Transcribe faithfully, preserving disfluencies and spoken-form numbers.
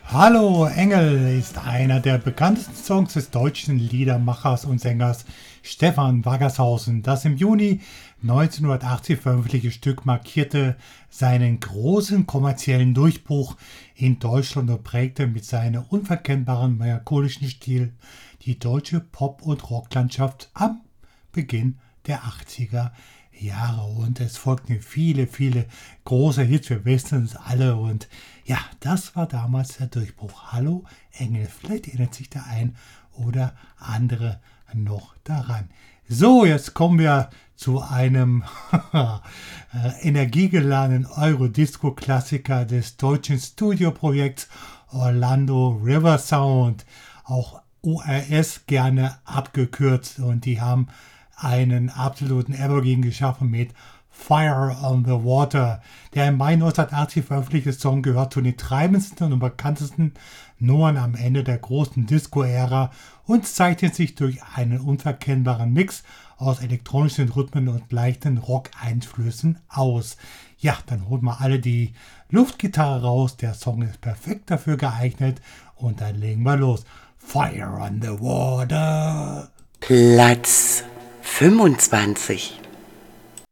Hallo Engel ist einer der bekanntesten Songs des deutschen Liedermachers und Sängers Stefan Waggershausen. Das im Juni neunzehnhundertachtzig veröffentlichte Stück markierte seinen großen kommerziellen Durchbruch in Deutschland und prägte mit seinem unverkennbaren melancholischen Stil die deutsche Pop- und Rocklandschaft am Beginn der achtziger Jahre. Und es folgten viele, viele große Hits, wir wissen es alle. Und ja, das war damals der Durchbruch. Hallo Engel, vielleicht erinnert sich der ein oder andere noch daran. So, jetzt kommen wir zu einem energiegeladenen Eurodisco-Klassiker des deutschen Studioprojekts Orlando River Sound, auch O R S gerne abgekürzt, und die haben einen absoluten Evergreen geschaffen mit Fire on the Water. Der im Mai neunzehnhundertachtzig veröffentlichte Song gehört zu den treibendsten und bekanntesten Nummern am Ende der großen Disco-Ära und zeichnet sich durch einen unverkennbaren Mix aus elektronischen Rhythmen und leichten Rock-Einflüssen aus. Ja, dann holt mal alle die Luftgitarre raus, der Song ist perfekt dafür geeignet und dann legen wir los. Fire on the Water. Platz fünfundzwanzig.